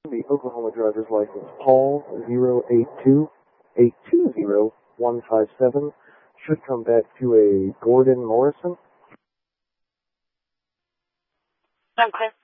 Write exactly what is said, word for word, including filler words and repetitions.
the Oklahoma driver's license, Paul zero eight two eight two zero one five seven, should come back to a Gordon Morrison. Okay.